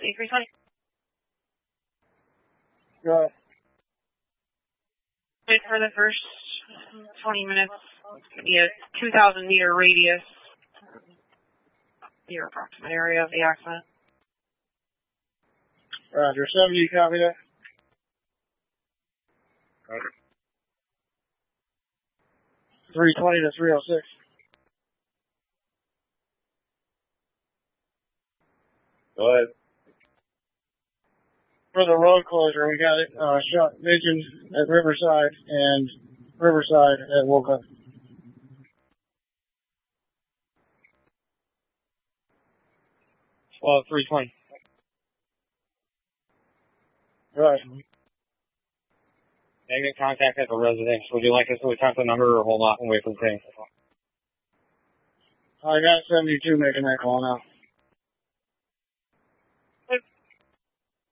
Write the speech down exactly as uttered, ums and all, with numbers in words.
A three twenty. Go ahead. Wait for the first twenty minutes. It's going to be a two thousand meter radius. Your approximate area of the accident. Roger. seventy, copy that. Roger. three twenty to three oh six. Go ahead. For the road closure, we got it uh, shot mentioned at Riverside and Riverside at Wolcott. Well, three twenty. Right. Negative contact at the residence. Would you like us to attempt the number or hold off and wait for the thing? I got seventy-two making that call now.